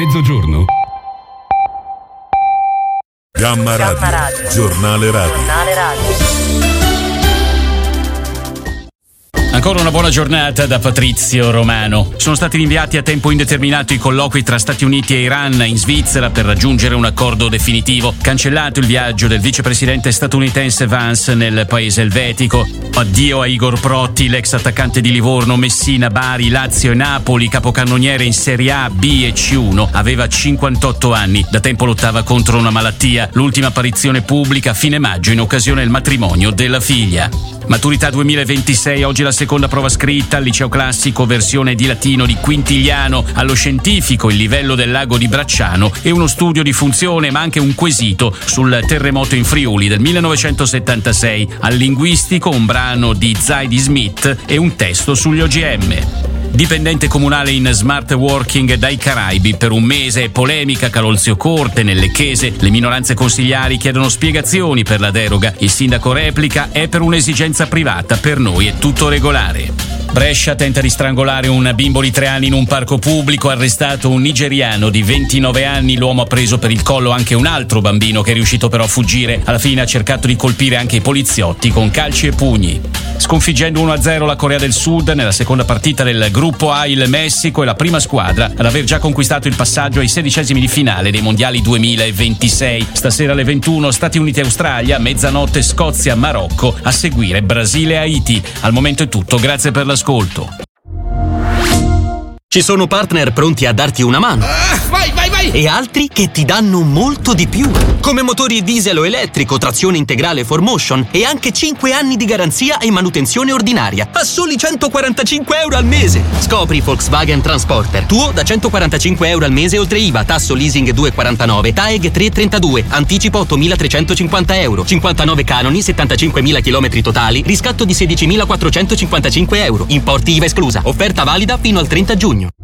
mezzogiorno? Gamma Radio. Giornale radio. Ancora una buona giornata da Patrizio Romano. Sono stati rinviati a tempo indeterminato i colloqui tra Stati Uniti e Iran in Svizzera per raggiungere un accordo definitivo. Cancellato il viaggio del vicepresidente statunitense Vance nel paese elvetico. Addio a Igor Protti, l'ex attaccante di Livorno, Messina, Bari, Lazio e Napoli, capocannoniere in Serie A, B e C1. Aveva 58 anni. Da tempo lottava contro una malattia. L'ultima apparizione pubblica a fine maggio in occasione del matrimonio della figlia. Maturità 2026, oggi la seconda prova scritta al liceo classico, versione di latino di Quintigliano, allo scientifico il livello del lago di Bracciano e uno studio di funzione ma anche un quesito sul terremoto in Friuli del 1976, al linguistico un brano di Zadie Smith e un testo sugli OGM. Dipendente comunale in smart working dai Caraibi per un mese, polemica Calolzio Corte nel Lecchese, le minoranze consiliari chiedono spiegazioni per la deroga, il sindaco replica è per un'esigenza privata, per noi è tutto regolare. Brescia tenta di strangolare un bimbo di 3 anni in un parco pubblico, arrestato un nigeriano di 29 anni, l'uomo ha preso per il collo anche un altro bambino che è riuscito però a fuggire, alla fine ha cercato di colpire anche i poliziotti con calci e pugni. Sconfiggendo 1-0 la Corea del Sud nella seconda partita del gruppo A, il Messico è la prima squadra ad aver già conquistato il passaggio ai 16esimi di finale dei mondiali 2026. Stasera alle 21 Stati Uniti e Australia, mezzanotte Scozia Marocco, a seguire Brasile e Haiti. Al momento è tutto, grazie per l'ascolto. Ci sono partner pronti a darti una mano. Vai! E altri che ti danno molto di più. Come motori diesel o elettrico, trazione integrale 4Motion e anche 5 anni di garanzia e manutenzione ordinaria a soli 145 euro al mese. Scopri Volkswagen Transporter. Tuo da 145 euro al mese oltre IVA, tasso leasing 2,49, TAEG 3,32, anticipo 8.350 euro, 59 canoni, 75.000 km totali, riscatto di 16.455 euro, importi IVA esclusa. Offerta valida fino al 30 giugno.